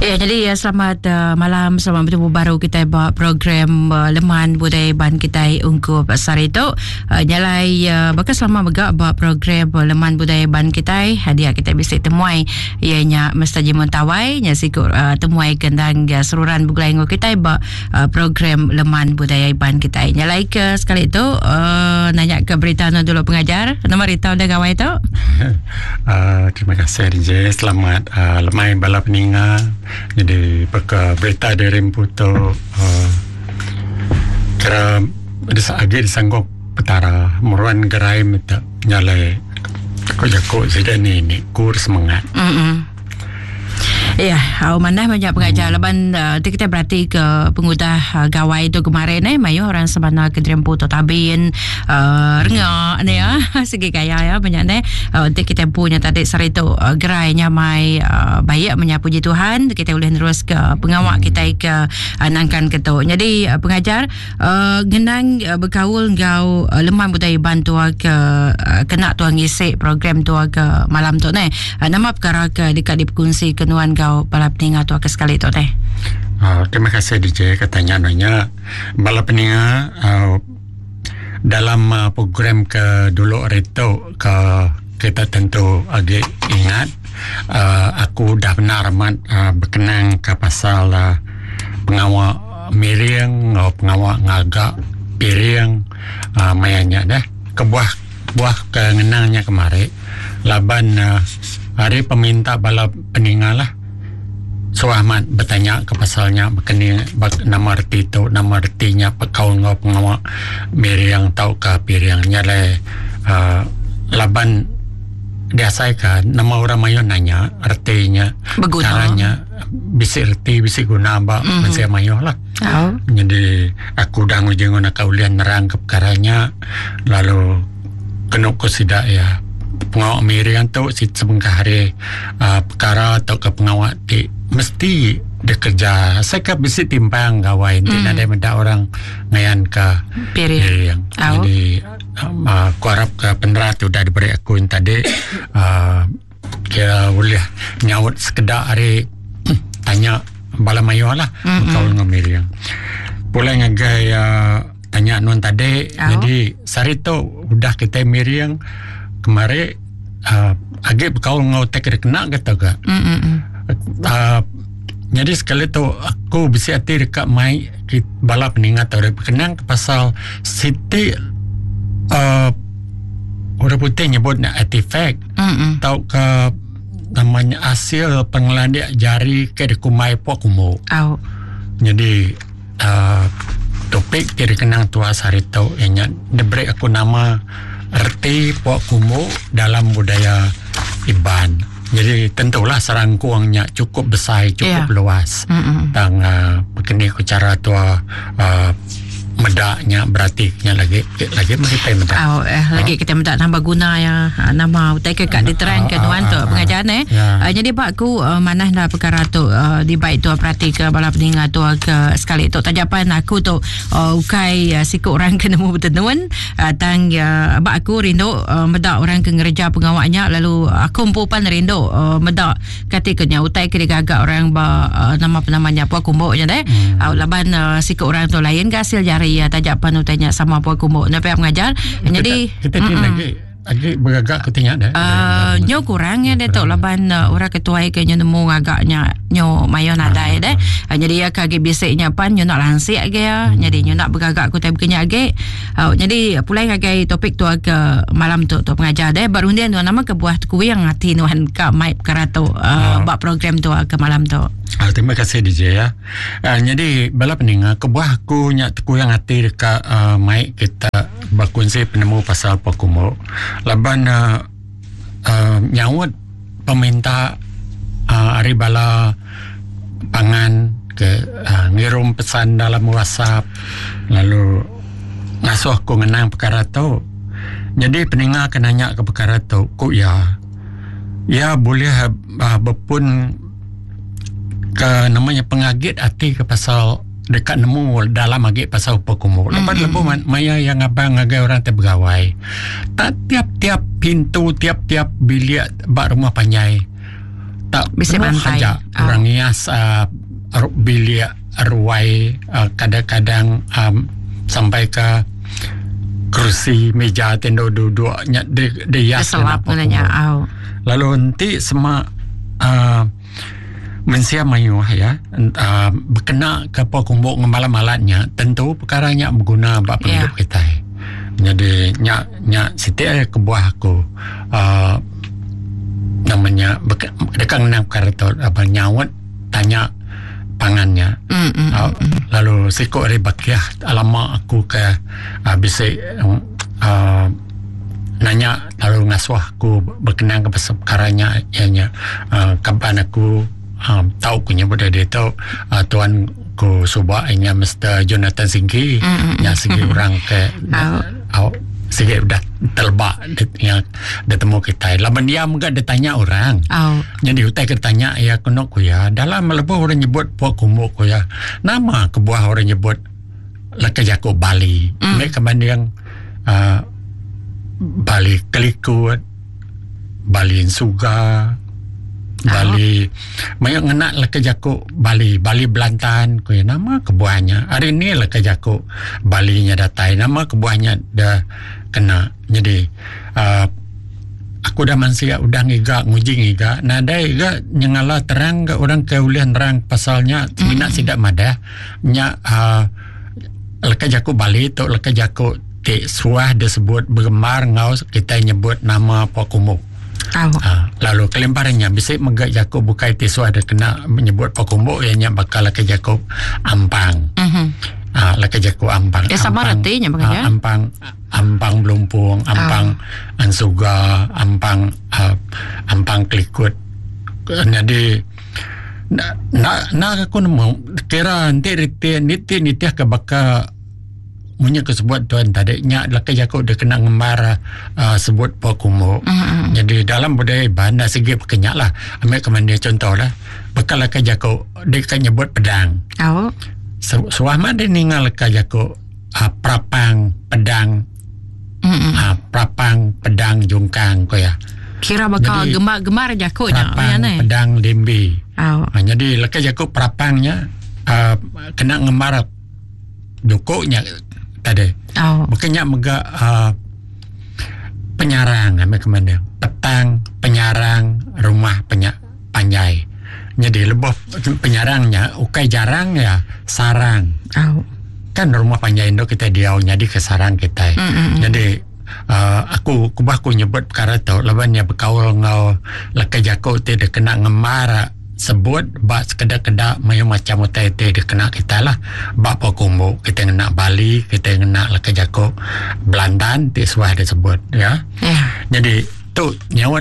Jadi selamat malam, selamat bertemu baru kita buat program Leman Budaya Ban kita ungkup Sarito. Nyalai bakal selama begak buat program Leman Budaya Ban kita. Hadiah kita bisa temuai ianya Mr. Jimon Tawai nya sikut temuai kendang seruran buglaingo kita buat program Leman Budaya Ban kita. Nyalai ke sekali itu nanya ke berita dulu pengajar. Nama berita udah gawai tu. Terima kasih DJ. Selamat lemai bala peninga. Jadi berita dari Remputo kira agi disanggup petara muruan gerai minta nyalai kok sudah ni kur semangat. Ya, mana banyak pengajar laban kita berarti ke pengudah gawai itu kemarin mayu orang sebana ke Remputo tabin rengak ni ya segi gaya ya banyak ni untuk kita punya tadi Sarito gerainya mai baik menyapuji Tuhan kita boleh terus ke pengawak kita ke nangkan ketu. Jadi pengajar genang berkaul ngau Leman Budaya Ban tu ke kena tu ngisi program tu ke malam tu ni nama perkara ke dekat diperkongsi kenuan bala peninga tu ke sekali tu teh. Terima kasih DJ katanya nanya bala peninga dalam program ke dulu itu kita tentu agak ingat aku dah benar amat berkenang ke pasal pengawak miring pengawak ngagak piring mayanya dah ke buah kengenangnya kemarin laban hari peminta bala peninga lah. So Ahmad bertanya ke pasalnya berkening nama arti tu nama artinya pekaul ngau pengawak miriang tau ke piringnya le laban biasa kan nama orang mayu nanya artinya caranya bisa arti bisa guna masih mayu lah. Jadi aku dah ngujung nak kaulian nerang ke perkaranya lalu kena ko sidak ya pengawak miriang tu sebengkah hari perkara atau ke pengawak ti mesti dia kerja saya kan bisa timpang gawai tidak ada benda orang ngayan ke piring jadi aku harap ke penera tu dah diberi aku yang tadi kira boleh nyawut sekedar hari tanya bala mayu lah kau dengan miring boleh ngagai tanya nun tadi jadi sari tu udah kita miring kemarin agak kau ngau tak kena kata ke jadi sekali tu aku bisa hati dekat mai bala peningat atau berkenang ke pasal siti orang putih nyebut nak artifact tau ke namanya hasil pengelan dia jari ke dikumai pok kumo jadi topik kira kenang tua hari tu yang diberi aku nama erti pok kumo dalam budaya Iban. Jadi tentulah serangkuangnya cukup besar, cukup luas. Tang begini aku cara tua medaknya berarti lagi kita medak. Lagi kita medak tambah guna ya nama utai ke kat diterangkan tuan tu pengajaran jadi pak aku manah dah perkara tu di baik tu perhati ke bala peningat tu ke sekali tu tajapan aku tu ukai sikut orang kena mu bertenuan tang bak aku rindu medak orang ke ngereja pengawaknya lalu aku umpupan rindu medak katiknya utai ke gagak orang nama namanya puak kumbuk je deh laban sikut orang tu lain ke hasil jari ya tajak panu tanya sama puak kumbuk nak mengajar jadi kita lagi beragak ketanya dah nyo kurang ya dia tu laban orang ketua ke nyo nemu agaknya nyo mayon ada deh jadi ya kage bisiknya pan nyo nak lansik age ya jadi nyo nak beragak ku tapi kenya age jadi pulai kage topik tu ke malam tu pengajar deh baru dia nama ke buah kuih yang hati nuan ka mai perkara tu bak program tu ke malam tu. Terima kasih DJ ya. Jadi bala peninga kebuah aku nyak teku yang hati dekat mai kita berkongsi penemu pasal pokumo. Laban nyawut peminta hari bala pangan ke ngirum pesan dalam WhatsApp lalu ngasuh aku ngenang perkara tu. Jadi peninga kena nanya ke perkara tu ku ya boleh berpun ke namanya pengagit hati ke pasal dekat nemu dalam agit pasal pokumo. Lepas lebu maya yang abang ngagai orang tak tiap-tiap pintu tiap-tiap bilik bak rumah panjai tak Bisa penuh bantai. saja. Orang hias bilik ruai, kadang-kadang sampai ke kursi, meja, tenda duduknya dia hias Keselap sebenarnya. Lalu nanti semua mensia mayu ya, berkena ke pokok ngemalam-malamnya, tentu perkaranya berguna bak penduduk kita. Jadi nyak setiap ke buah aku namanya dekat nak kartu apa nyawat tanya pangannya. Lalu sikok ribakiah alamak aku ke bisa nanya lalu ngasuh aku berkenaan ke perkaranya ianya kapan aku tahu punya pada dia tahu tuan ku subak inya Mr. Jonathan Singki yang segi orang ke segi udah telbak yang ditemu kita laban dia juga ditanya orang jadi utai ketanya ya kenok ku ya dalam melebuh orang nyebut puak kumuk ku ya nama kebuah orang nyebut lekajaku Bali mereka kebanding Bali Kelikut, Bali Suga, Bali banyak ngenak lekajaku Bali Belantan ku ya nama kebuahnya hari ini lekajaku Bali nya datai nama kebuahnya dah kena jadi aku dah mansia udang iga ngujing iga nada iga nyengala terang ke orang keulian terang pasalnya minat sidak madah nya lekajaku Bali tu lekajaku suah disebut bergemar ngau kita nyebut nama Pokumuk. Lalu kelemparannya bisa megak Jakob bukai suah ada kena menyebut Pokumuk ianya bakal laka Jakob Ampang. Laka Jakob Ampang. Ya sama artinya makanya. Ampang Belumpung, Ampang Ansuga, Ampang Kelikut. Jadi nak aku nemu kira nanti ke bakal punya kesebut tuan tadi nya laka Jakob dia kena ngembar sebut Pokumo. Jadi dalam budaya Banda segi berkenyak lah ambil kemana contoh lah bakal laka Jakob dia kan nyebut pedang suama dia ningal laka Jakob prapang pedang prapang pedang jungkang ko ya kira bakal gemar Jakob prapang pedang limbi jadi laka Jakob prapangnya kena ngembar jokoknya tadi. Makanya mega penyarang ambil kemana? Petang, penyarang, rumah panjai. Jadi lebih penyarangnya ukai jarang ya sarang. Kan rumah panjai itu kita diau jadi ke sarang kita. Jadi aku nyebut perkara tu lawannya berkaul ngau laka Jakob tu dia kena ngemara sebut bak sekedar-kedar macam utai dia kena kita lah bak Pokumuk kita kena Bali kita kena laka Jakob Belantan dia suah dia sebut ya. Jadi tu nyawat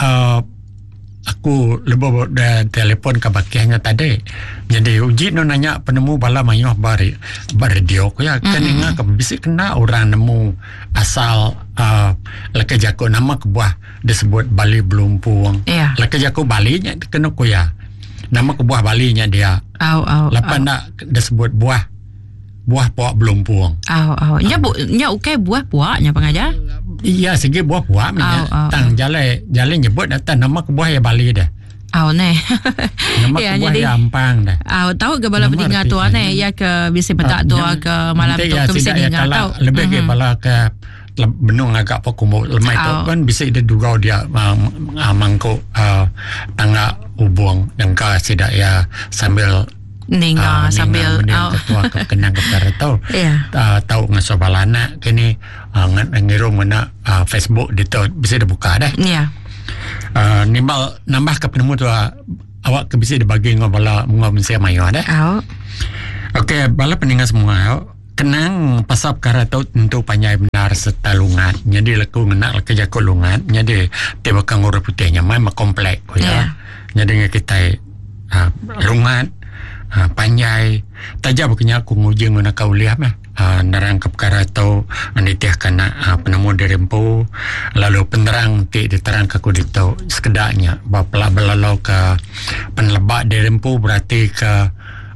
aku lebih dah telefon ke bakiannya tadi jadi uji no nanya penemu bala mayuh bari radio ku ya kan ingat bisa kena orang nemu asal laka Jakob nama kebuah disebut Bali Belumpung laka Jakob Bali nya kena ku ya nama kebuah Bali nya dia lapan nak disebut buah puak Belumpung nya ukai buah puaknya pengajar iya segi buah puak tang jalan nyebut datang nama kebuah ya Bali dah nama kebuah ya Ampang dah tahu ke bala peninggal tu ya ke bisa betak tu ke malam tu ke bisa dengar tahu lebih ke bala ke benung agak Pokumuk lemai tu kan bisa dia duga dia mangkuk tangga ubung dan ka sidak ya sambil sambil ketua kenang kepada tahu tahu ngasobalana kini ngiru mana Facebook dia bisa dibuka dah nimbal nambah ke penemu tu awak ke bisa dibagi ngobala mensia mayu dah okey bala peninggal semua kenang pasal perkara tu tentu panjai benar serta lungat jadi laku ngenak laka Jakob lungat jadi tiba kanguru putihnya main komplek ya jadi kita lungat panjai tajam bukannya aku nguji guna kauliah mah nerang ke perkara tu anitiah kena penemu dirempu lalu penerang diterang ke kudito sekedarnya bapla belalau ke penlebak dirempu berarti ke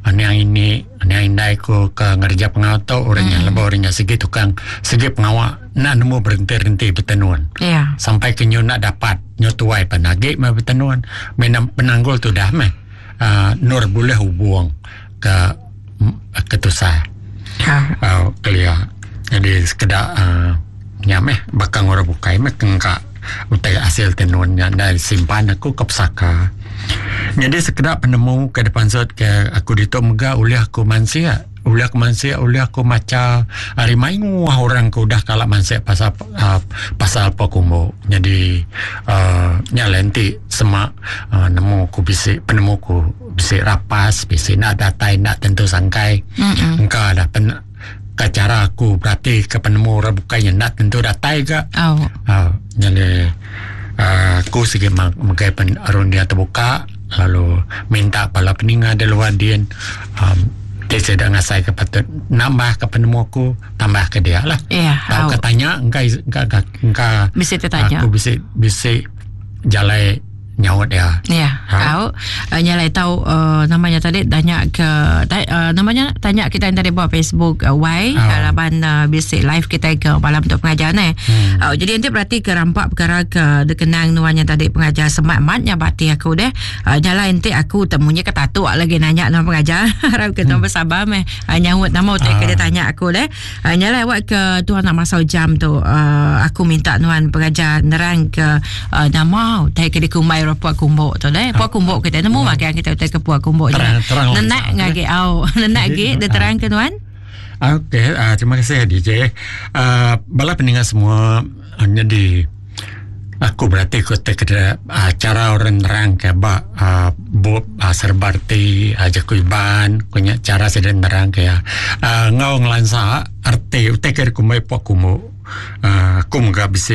ini indai ko ke ngerja pengauto orangnya lebih orangnya segi tukang segi pengawak nak nemu berhenti bertenuan sampai ke nyo nak dapat nyo tuai panagi mah bertenuan penanggul tu dah meh nur boleh hubung ke ketusah kelia jadi sekedar nyameh bakang orang bukai meh kengka utai hasil tenuannya dari simpan aku ke pesaka. Jadi sekedar penemu ke depan sot ke aku ditok mega oleh aku mansia oleh aku maca hari main orang ku dah kalak mansia pasal pakumbo. Jadi nyalenti semak nemu ku bisik penemu ku bisik rapas bisik nak datai nak tentu sangkai engkau ada cara aku berarti ke penemu orang bukanya nak tentu datai ke jadi aku segi magai arun dia terbuka lalu minta pala peninga di luar dia dia sedang ngasai ke patut nambah ke penemu aku tambah ke dia lah tahu katanya engkau bisa tertanya aku bisa jalai nyawat dia. Tahu nyalai tahu namanya tadi tanya ke namanya tanya kita yang tadi buat Facebook laban bisik live kita ke malam untuk pengajaran jadi nanti berarti ke rampak perkara ke dekenang nuanya tadi pengajar semat-matnya bati aku deh nyalai nanti aku temunya ke tatu lagi nanya nama pengajar harap kita bersabar nyawat nama utai ke dia tanya aku deh nyalai awak ke tuan nak masuk jam tu aku minta nuan pengajar nerang ke nama utai ke dikumai puak kumbuk tu deh puak kumbuk kita nemu makan kita utai ke puak kumbuk nenak ngage nenak ge dia terang ke tuan. Okey, terima kasih DJ. Bala pendengar semua jadi aku berarti ikut ke cara orang nerang ke serbarti jakuiban punya cara sedang nerang ke ngau ngelansa arti utai ke kumai puak kumbuk aku enggak bisa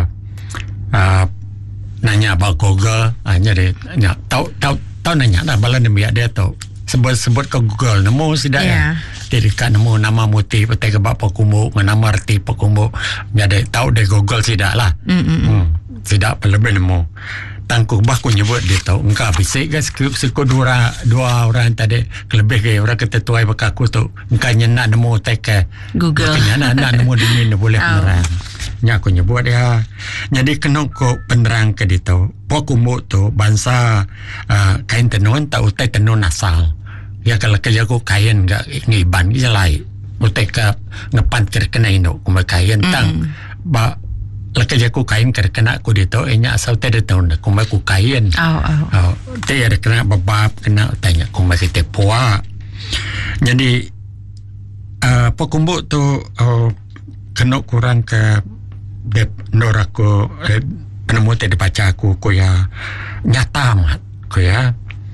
nanya about Google jadi tahu nanya dah bala nemu dia tahu sebut ke Google nemu sidak jadi kan nemu nama muti petai ke bapa kumbu nama arti pakumbu jadi tahu deh Google sidak lah sidak pelebih nemu tangku bah ku nyebut dia tahu engkau bisik guys suku dua orang tadi kelebih ke orang ketetuai bakaku tu engkau nak nemu tai ke Google nak nemu di ni boleh penerang nya aku nyebut dia jadi kena ko penerang ke dia tu pakumbu tu bangsa kain tenun tak utai tenun asal ya kalau kerja aku kain gak ngiban jelai utai ke ngepan kena ino kumai kain tang ba kerja aku kain kena aku dia tu nya asal tadi tahun kumai ku kain te ada kena babab kena tanya kumai kita puak jadi pakumbu tu kena kurang ke nor aku penemu tadi baca aku ya nyata amat ya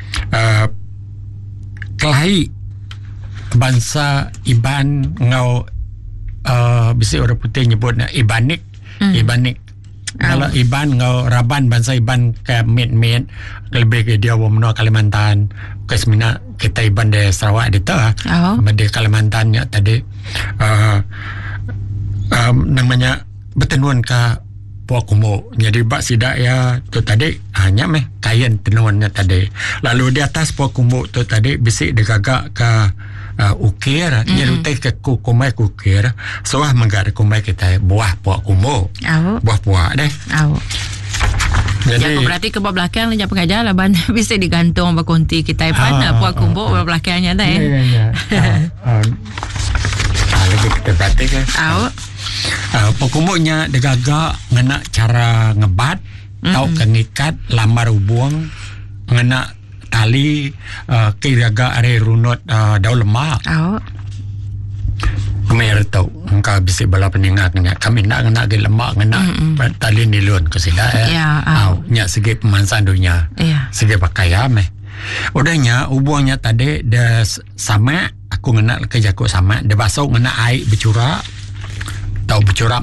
kelahi bangsa Iban ngau bisa orang putih nyebutnya Ibanik kalau Iban ngau Raban bangsa Iban ke met lebih ke dia menua Kalimantan ke semina kita Iban di Sarawak di di Kalimantannya tadi namanya bertenuan ke puak kumbu jadi bak sidak ya tu tadi hanya kain tenuannya tadi lalu di atas puak kumbu tu tadi bisik digagak ke ukir nyerutai ke kumai ukir soah menggar kumai kita buah puak kumbu buah puak deh jadi berarti ke belakang lenyap pengajar laban bisa digantung berkonti kita puak kumbu belakangnya dah lagi kita berarti kan pokoknya degagak ngena cara ngebat tau kengikat lamar hubung ngena tali kiraga are runut daun lemak Mer tau engkau bisa bala peningak kami nak ngena ge lemak ngena tali nilun ke sida nya segi pemansan dunia segi pakai udahnya hubungnya tadi dah sama aku ngena ke jago sama dah basau ngena air bercurak tau bercurak